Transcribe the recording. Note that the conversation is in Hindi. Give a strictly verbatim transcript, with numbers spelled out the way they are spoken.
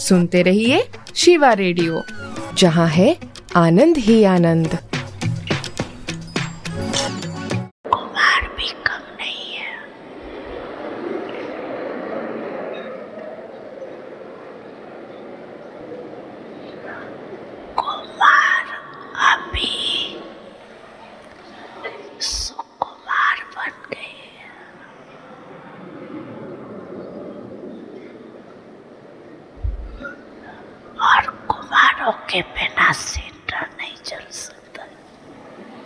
सुनते रहिए शिवा रेडियो, जहाँ है आनंद ही आनंद। कुमार भी कम नहीं है। कुमार अभी सुकुमार बन गए हैं। और कुमारों के बिना सिर